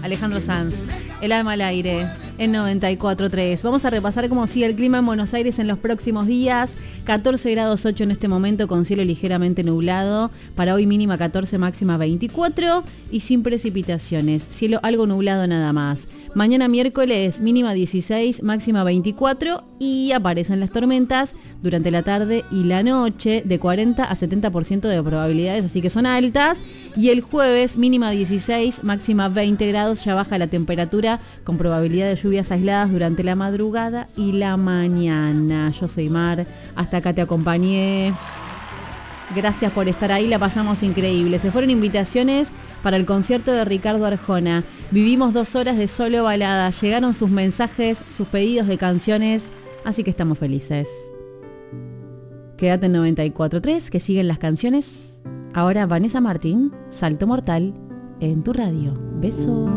Alejandro Sanz, El alma al aire, en 94.3. Vamos a repasar cómo sigue el clima en Buenos Aires en los próximos días. 14 grados 8 en este momento con cielo ligeramente nublado. Para hoy mínima 14, máxima 24 y sin precipitaciones. Cielo algo nublado nada más. Mañana miércoles mínima 16, máxima 24 y aparecen las tormentas durante la tarde y la noche de 40 a 70% de probabilidades, así que son altas. Y el jueves mínima 16, máxima 20 grados, ya baja la temperatura con probabilidad de lluvias aisladas durante la madrugada y la mañana. Yo soy Mar, hasta acá te acompañé. Gracias por estar ahí, la pasamos increíble. Se fueron invitaciones para el concierto de Ricardo Arjona. Vivimos 2 horas de solo balada. Llegaron sus mensajes, sus pedidos de canciones, así que estamos felices. Quédate en 94.3, que siguen las canciones. Ahora Vanessa Martín, Salto Mortal, en tu radio. Besos.